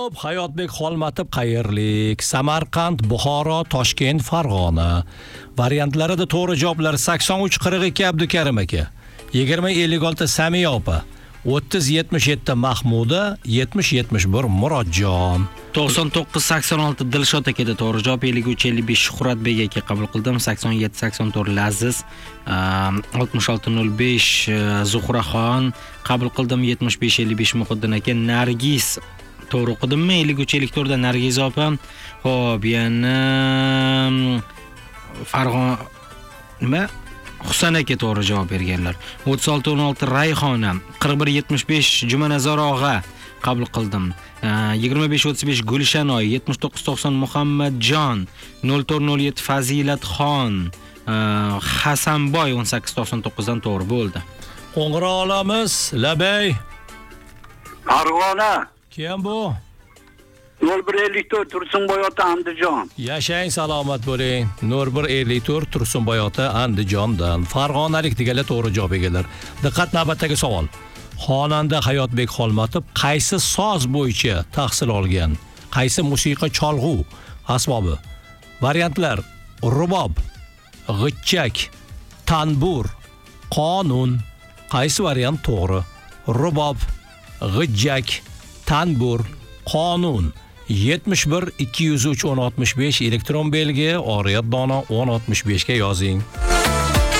Xo'p, Hayotbek Xolmatov qayerlik? Samarqand, Buxoro, Toshkent, Farg'ona. Variantlarida to'g'ri javoblar 8342 Abdukarim aka, 2056 Samiya opa, 3077 Mahmuda, 7071 Murodjon. 9986 Dilshod akada to'g'ri javob, 5355 Shuhratbek aka qabul qildim, 8784 Laziz, 6605 Zuhraxon qabul qildim, 7555 Muhiddin aka, Nargis to'g'ri o'qidimmi? 5354 da Nargiz opa. Xo'p, yana Farg'ona nima? Husan aka to'g'ri javob berganlar. 3616 Rayhona, 4175 Jumanazor og'a qabul qildim. 2535 Gulshanoy, 7990 Muhammadjon, 0407 Fazilatxon, Hasanboy 1899 dan to'g'ri bo'ldi. Qo'ng'iroq olamiz. Labay. Farg'ona. Kim bu? 0154 Tursunboy ota Andijon. Yashang, salomat bo'ling. 0154 Tursunboy ota Andijondan. Farg'onalik deganlar to'g'ri javob egalar. Diqqat, navbatdagi savol. Xonanda Hayotbek Xolmatov qaysi soz bo'yicha tahsil olgan? Qaysi musiqa cholg'u asbobi? Variantlar: rubob, g'ichchak, tanbur, qonun. Qaysi variant to'g'ri? Rubob, g'ichchak, tanbur, qonun. 71 203 1065 elektron belgi, Oriyat Dono 1065 ga yozing.